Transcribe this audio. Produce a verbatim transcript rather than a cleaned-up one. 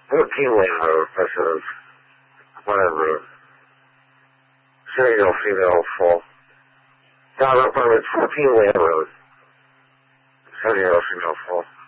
fourteen Lane Road, instead of whatever. Serial female full. Down apartment fourteen Lane Road. Serial female full.